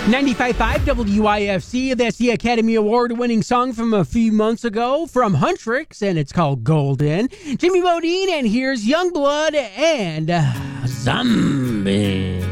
95.5 WIFC. That's the Academy Award-winning song from a few months ago from Huntrix, and it's called Golden. Jimmy Bodine, and here's Youngblood and Zombie.